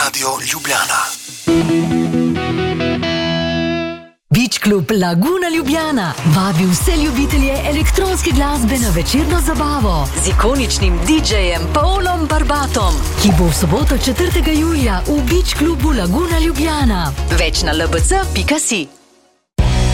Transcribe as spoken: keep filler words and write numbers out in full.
Radio Ljubljana. Beach Club Laguna Ljubljana vabi vse ljubitelje elektronske glasbe na večerno zabavo z ikoničnim didžejem Paulom Barbatom, ki bo v soboto četrtega julija v Beach Clubu Laguna Ljubljana. Več na l b c pika si.